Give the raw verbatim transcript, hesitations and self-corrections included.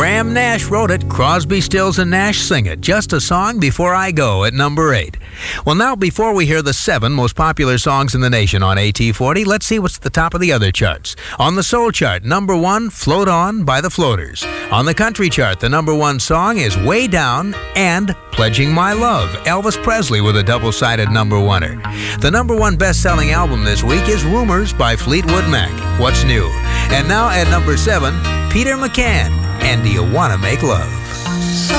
Graham Nash wrote it. Crosby, Stills, and Nash sing it. Just a Song Before I Go at number eight. Well, now, before we hear the seven most popular songs in the nation on A T forty, let's see what's at the top of the other charts. On the soul chart, number one, Float On by the Floaters. On the country chart, the number one song is Way Down and Pledging My Love, Elvis Presley with a double-sided number oneer. The number one best-selling album this week is Rumors by Fleetwood Mac. What's new? And now at number seven, Peter McCann, and Do You Want to Make Love?